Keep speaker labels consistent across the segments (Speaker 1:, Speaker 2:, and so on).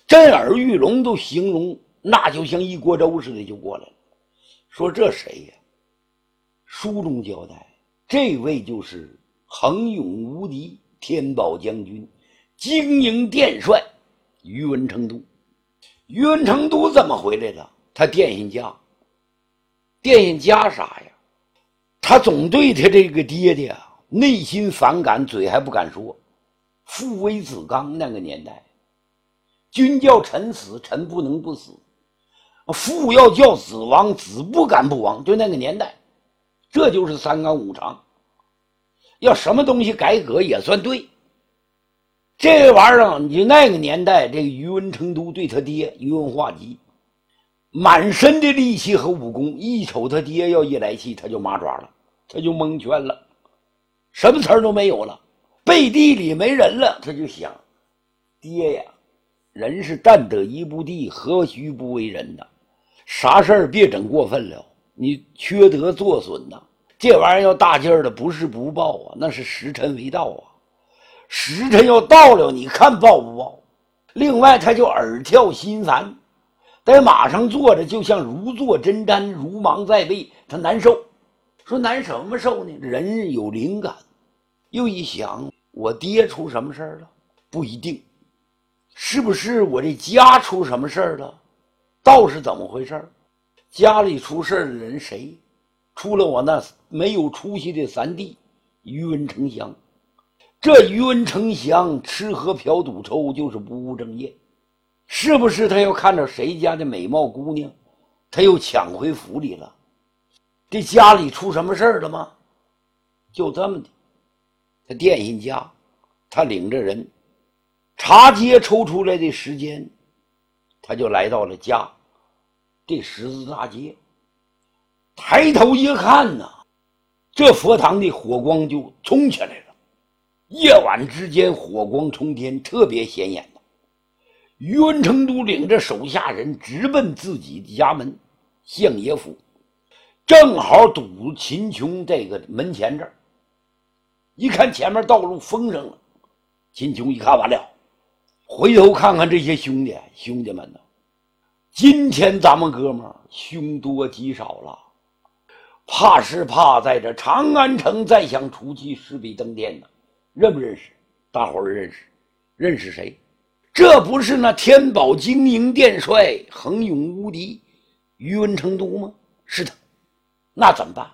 Speaker 1: 震耳欲聋都形容那就像一锅粥似的就过来了。说这谁呀？书中交代，这位就是横勇无敌天宝将军、经营殿帅于文成都。于文成都怎么回来的？他惦记家。惦记家啥呀？他总对他这个爹爹内心反感，嘴还不敢说。父为子纲，那个年代君叫臣死，臣不能不死；父要叫子亡，子不敢不亡。就那个年代，这就是三纲五常，要什么东西改革也算对。这玩意儿你就那个年代，这个于文成都对他爹于文化及满身的力气和武功，一瞅他爹要一来气，他就麻爪了，他就蒙圈了，什么词儿都没有了，背地里没人了。他就想，爹呀，人是但得一步地，何须不为人呢？啥事儿别整过分了，你缺德作损呐！这玩意儿要大劲儿的，不是不报啊，那是时辰未到啊。时辰要到了，你看报不报？另外，他就耳跳心烦，在马上坐着就像如坐针毡，如芒在背，他难受。说难什么受呢？人有灵感，又一想，我爹出什么事儿了？不一定，是不是我这家出什么事儿了？倒是怎么回事？家里出事的人谁？出了我那没有出息的三弟于文成祥。这于文成祥吃喝嫖赌抽，就是不务正业。是不是他又看着谁家的美貌姑娘，他又抢回府里了？这家里出什么事儿了吗？就这么的，他惦记家，他领着人茶街抽出来的时间，他就来到了家这十字大街。抬头一看呐，这佛堂的火光就冲起来了。夜晚之间火光冲天，特别显眼的。于文成都领着手下人直奔自己的家门相爷府，正好堵秦琼这个门前这儿。一看前面道路封上了，秦琼一看完了，回头看看这些兄弟们呢，今天咱们哥们儿凶多吉少了，怕是怕在这长安城再想出去势必登天呢。认不认识？大伙儿认识。认识谁？这不是那天宝经营殿帅横勇无敌于文成都吗？是他。那怎么办？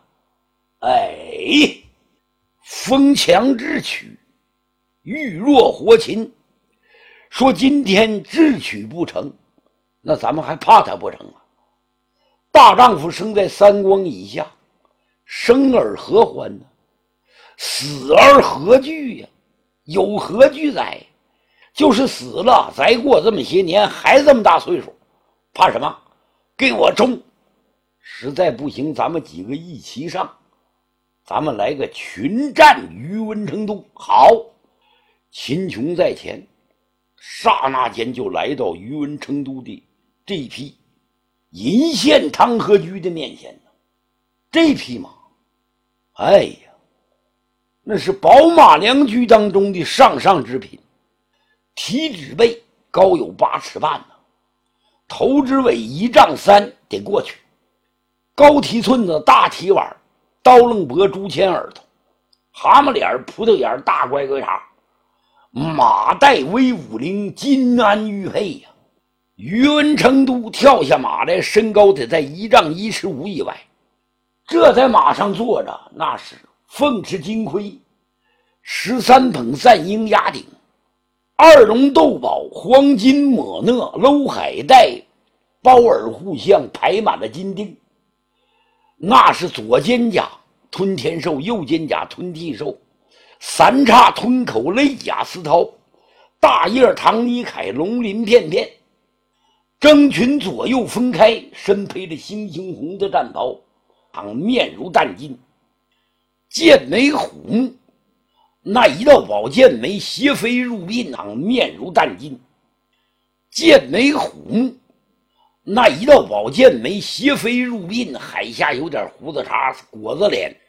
Speaker 1: 风强智取，玉弱活擒。说今天智取不成，那咱们还怕他不成啊？大丈夫生在三光以下，生而何欢呢？死而何惧呀？有何惧哉？就是死了，再过这么些年还这么大岁数，怕什么？给我冲！实在不行，咱们几个一齐上，咱们来个群战于文成都。好，秦琼在前，刹那间就来到于文成都的这匹银线汤河驹的面前。这匹马，哎呀，那是宝马良驹当中的上之品，蹄指背高有8尺半呢，头之尾1丈3得过去，高蹄寸子大蹄腕，刀楞脖猪前耳朵，蛤蟆脸葡萄眼大乖乖叉，马带威武灵，金鞍玉佩呀。于文成都跳下马来，身高得在1丈1尺5以外，这在马上坐着，那是凤翅金盔，13捧散鹰压顶，2龙斗宝，黄金抹讷，镂海带，包耳护项排满了金钉。那是左肩甲吞天兽，右肩甲吞地兽，3叉吞口肋甲丝绦，大叶唐尼凯，龙鳞片片，征裙左右分开，身披着猩猩红的战袍，面如淡金，剑眉虎目，那一道宝剑眉斜飞入鬓，面如淡金，剑眉虎目，那一道宝剑眉斜飞入鬓，海下有点胡子茬，果子脸，